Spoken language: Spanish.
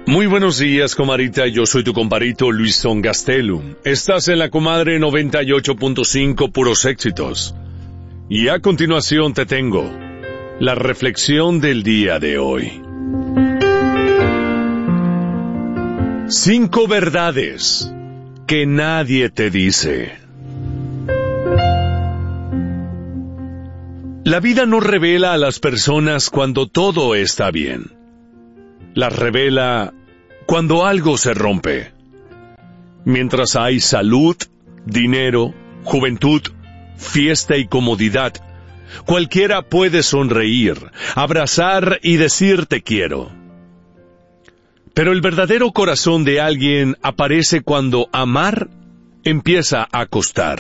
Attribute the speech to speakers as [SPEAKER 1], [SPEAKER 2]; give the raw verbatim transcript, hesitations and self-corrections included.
[SPEAKER 1] Muy buenos días, comadrita. Yo soy tu compadrito Luisón Gastelum. Estás en la comadre noventa y ocho punto cinco, puros éxitos. Y a continuación te tengo la reflexión del día de hoy. Cinco verdades que nadie te dice. La vida no revela a las personas cuando todo está bien. Las revela cuando algo se rompe. Mientras hay salud, dinero, juventud, fiesta y comodidad, cualquiera puede sonreír, abrazar y decir te quiero. Pero el verdadero corazón de alguien aparece cuando amar empieza a costar.